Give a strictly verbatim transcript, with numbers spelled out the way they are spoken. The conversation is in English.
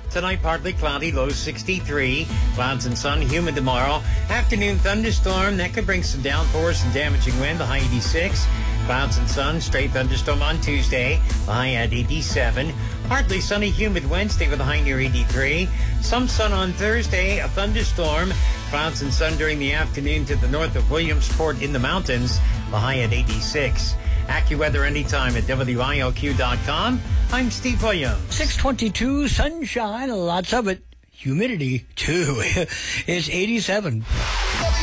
Tonight, partly cloudy, low sixty-three. Clouds and sun, humid tomorrow. Afternoon thunderstorm, that could bring some downpours and damaging wind, the high eighty-six. Clouds and sun, straight thunderstorm on Tuesday, the high at eighty-seven. Partly sunny, humid Wednesday with a high near eighty-three. Some sun on Thursday, a thunderstorm. Clouds and sun during the afternoon to the north of Williamsport in the mountains, the high at eighty-six. AccuWeather anytime at W I L Q dot com. I'm Steve Williams. six twenty-two, sunshine, lots of it. Humidity, too. It's eighty-seven.